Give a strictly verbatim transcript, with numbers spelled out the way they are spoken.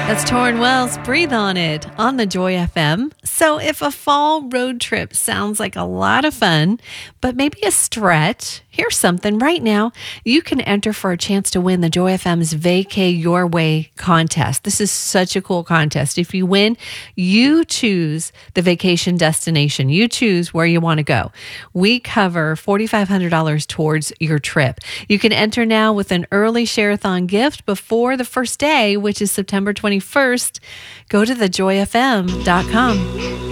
That's Torrin Wells, Breathe on It, on the Joy F M. So if a fall road trip sounds like a lot of fun, but maybe a stretch, here's something right now. You can enter for a chance to win the Joy F M's Vacay Your Way contest. This is such a cool contest. If you win, you choose the vacation destination. You choose where you want to go. We cover four thousand five hundred dollars towards your trip. You can enter now with an early share-a-thon gift before the first day, which is September twenty-first. Go to the joy f m dot com.